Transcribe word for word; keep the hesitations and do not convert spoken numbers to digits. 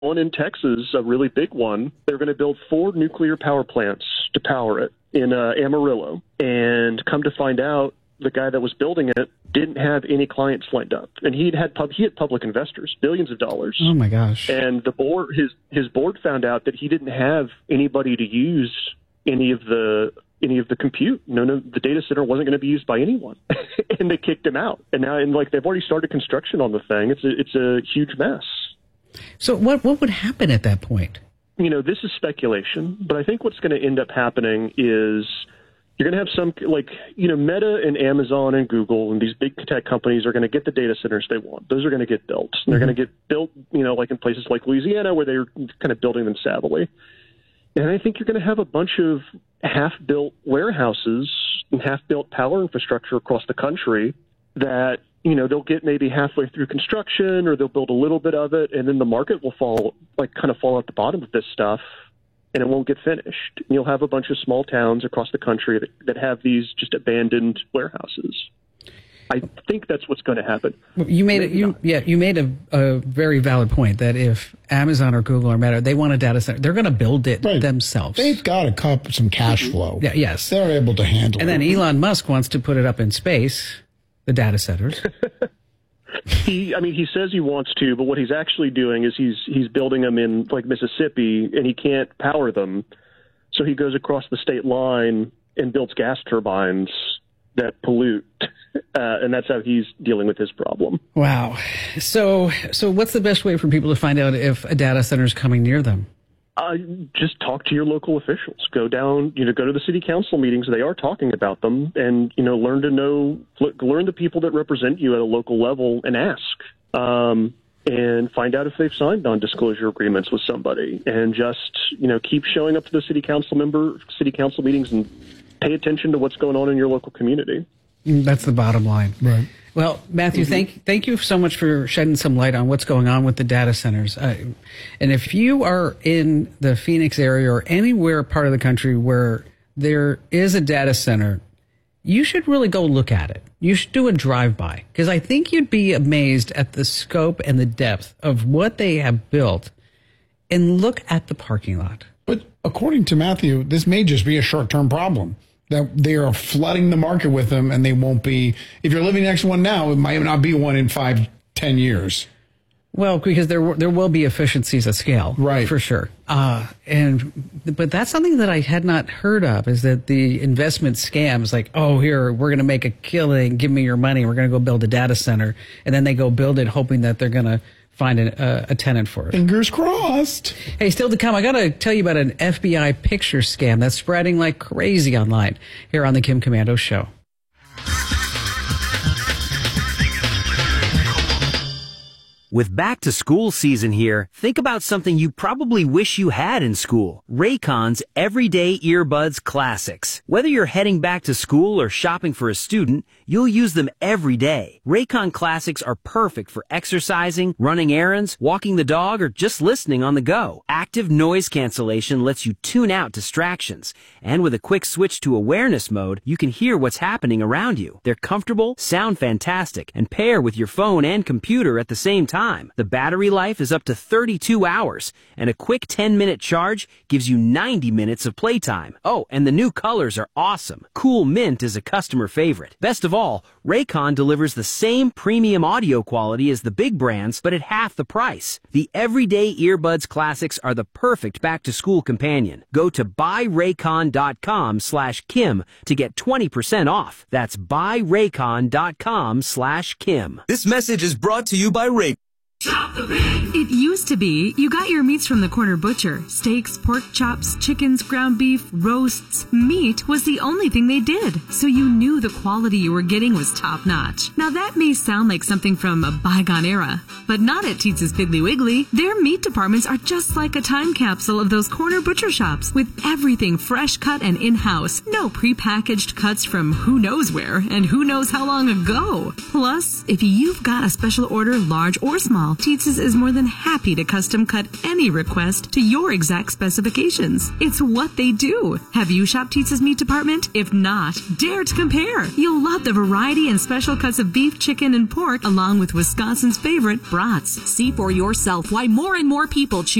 one in Texas, a really big one. They're going to build four nuclear power plants to power it in uh, Amarillo. And come to find out, the guy that was building it didn't have any clients lined up, and he had pub- he had public investors, billions of dollars. Oh my gosh! And the board, his his board found out that he didn't have anybody to use any of the any of the compute. No, no, the data center wasn't going to be used by anyone, and they kicked him out. And now, and like they've already started construction on the thing. It's a, it's a huge mess. So what what would happen at that point? You know, this is speculation, but I think what's going to end up happening is you're going to have some, like, you know, Meta and Amazon and Google and these big tech companies are going to get the data centers they want. Those are going to get built. And they're mm-hmm. going to get built, you know, like in places like Louisiana where they're kind of building them savvily. And I think you're going to have a bunch of half-built warehouses and half-built power infrastructure across the country that, you know, they'll get maybe halfway through construction or they'll build a little bit of it, and then the market will fall, like, kind of fall at the bottom of this stuff, and it won't get finished. And you'll have a bunch of small towns across the country that, that have these just abandoned warehouses. I think that's what's going to happen. You made it. You yeah. You made a, a very valid point that if Amazon or Google or Meta, they want a data center, they're going to build it right. themselves. They've got a couple, some cash flow. Yeah. Yes. They're able to handle and it. And then Elon Musk wants to put it up in space, the data centers. He, I mean, he says he wants to, but what he's actually doing is he's he's building them in like Mississippi, and he can't power them, so he goes across the state line and builds gas turbines that pollute, uh, and that's how he's dealing with his problem. Wow. So, so what's the best way for people to find out if a data center is coming near them? Uh, just talk to your local officials. Go down, you know, go to the city council meetings. They are talking about them, and you know, learn to know, learn the people that represent you at a local level, and ask, um, and find out if they've signed non-disclosure agreements with somebody, and just you know, keep showing up to the city council member, city council meetings, and pay attention to what's going on in your local community. That's the bottom line, right? Well, Matthew, mm-hmm. thank thank you so much for shedding some light on what's going on with the data centers. Uh, and if you are in the Phoenix area or anywhere part of the country where there is a data center, you should really go look at it. You should do a drive-by, because I think you'd be amazed at the scope and the depth of what they have built. And look at the parking lot. But according to Matthew, this may just be a short-term problem. That they are flooding the market with them, and they won't be. If you're living next to one now, it might not be one in five, ten years. Well, because there there will be efficiencies at scale, right? For sure. Uh, and but that's something that I had not heard of, is that the investment scams, like, oh, here we're going to make a killing, give me your money, we're going to go build a data center, and then they go build it, hoping that they're going to find a, uh, a tenant for it. Fingers crossed. Hey, still to come, I got to tell you about an F B I picture scam that's spreading like crazy online here on the Kim Komando Show. With back to school season here, think about something you probably wish you had in school. Raycon's Everyday Earbuds Classics. Whether you're heading back to school or shopping for a student, you'll use them every day. Raycon Classics are perfect for exercising, running errands, walking the dog, or just listening on the go. Active noise cancellation lets you tune out distractions. And with a quick switch to awareness mode, you can hear what's happening around you. They're comfortable, sound fantastic, and pair with your phone and computer at the same time. The battery life is up to thirty-two hours, and a quick ten minute charge gives you ninety minutes of playtime. Oh, and the new colors are awesome. Cool Mint is a customer favorite. Best of all, Raycon delivers the same premium audio quality as the big brands, but at half the price. The Everyday Earbuds Classics are the perfect back-to-school companion. Go to buyraycon.com slash Kim to get twenty percent off. That's buyraycon.com slash Kim. This message is brought to you by Raycon. It used to be you got your meats from the corner butcher. Steaks, pork chops, chickens, ground beef, roasts. Meat was the only thing they did, so you knew the quality you were getting was top-notch. Now that may sound like something from a bygone era, but not at Teetz's Piggly Wiggly. Their meat departments are just like a time capsule of those corner butcher shops, with everything fresh cut and in-house. No prepackaged cuts from who knows where and who knows how long ago. Plus, if you've got a special order, large or small, well, Tietz's is more than happy to custom cut any request to your exact specifications. It's what they do. Have you shopped Tietz's meat department? If not, dare to compare. You'll love the variety and special cuts of beef, chicken, and pork, along with Wisconsin's favorite brats. See for yourself why more and more people choose